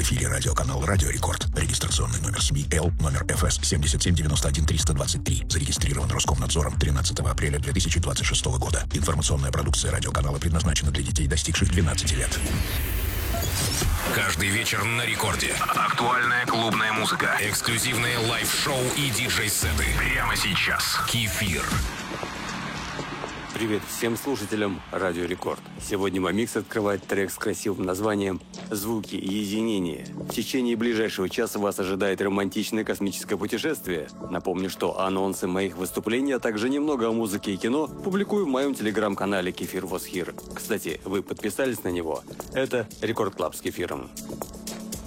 эфире радиоканал «Радио Рекорд». Регистрационный номер СМИ Л, номер ФС 7791-323. Зарегистрирован Роскомнадзором 13 апреля 2026 года. Информационная продукция радиоканала предназначена для детей, достигших 12 лет. Каждый вечер на Рекорде. Актуальная клубная музыка. Эксклюзивные лайв-шоу и диджей-сеты. Прямо сейчас. Кефир. Привет всем слушателям Радио Рекорд. Сегодня мой микс открывает трек с красивым названием «Звуки единения». В течение ближайшего часа вас ожидает романтичное космическое путешествие. Напомню, что анонсы моих выступлений, а также немного о музыке и кино публикую в моем телеграм-канале «Кефир was here». Кстати, вы подписались на него? Это Рекорд Клаб с Кефиром.